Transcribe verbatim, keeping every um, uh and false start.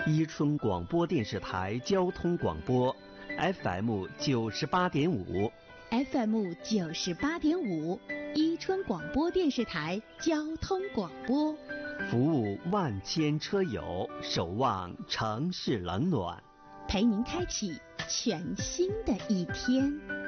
伊春广播电视台交通广播 F M 九十八点五 F M 九十八点五，伊春广播电视台交通广播， 服务万千车友，守望城市冷暖， 陪您开启全新的一天。